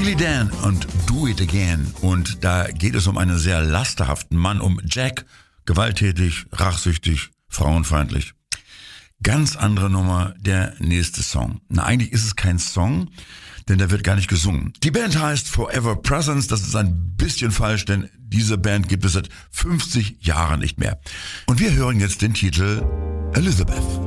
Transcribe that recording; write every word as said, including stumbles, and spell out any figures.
Steely Dan und Do It Again. Und da geht es um einen sehr lasterhaften Mann, um Jack, gewalttätig, rachsüchtig, frauenfeindlich. Ganz andere Nummer, der nächste Song. Na, eigentlich ist es kein Song, denn da wird gar nicht gesungen. Die Band heißt Forever Presence, das ist ein bisschen falsch, denn diese Band gibt es seit fünfzig Jahren nicht mehr. Und wir hören jetzt den Titel Elizabeth.